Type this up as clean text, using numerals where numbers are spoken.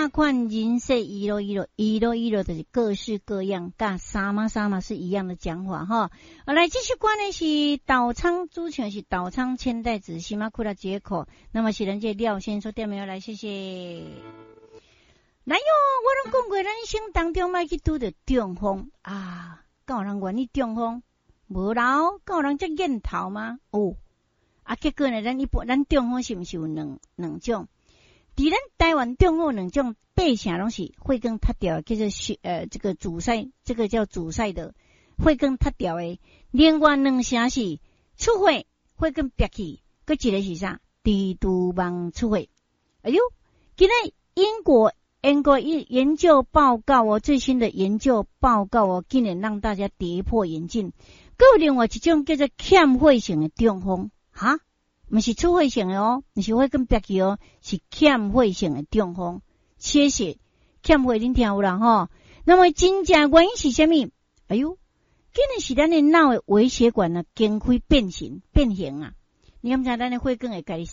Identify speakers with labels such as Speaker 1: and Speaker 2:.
Speaker 1: 看看人世一路就是各式各样，跟沙妈是一样的讲法哈。来，继续关的是岛仓，主权是岛仓千代子西马库拉接口，那么是人家廖先生点没有来，谢谢。来哟，我拢讲过，咱一生当中莫去拄着中风啊，敢有人愿意中风？无啦，敢有人才瘾头吗？哦，啊，结果呢，咱中风是毋是有两种？伫咱台湾中风两种，八成拢是血管塌掉，叫做这个阻塞，这个叫阻塞的血管塌掉的。另外两成是出血，血管瘪起，佮一个是啥？低度网出血。哎呦，今日英国研究报告哦，最新的研究报告哦，竟然让大家跌破眼镜。还有另外一种叫做欠血性的中风，哈，不是出血性的哦，不是血管瘪起哦，是欠血性的中风，缺血，欠血恁听有啦吼。那么真正原因是什么？哎呦，竟然是咱的脑的微血管呢，经开变形啊！你敢知咱的血管会家己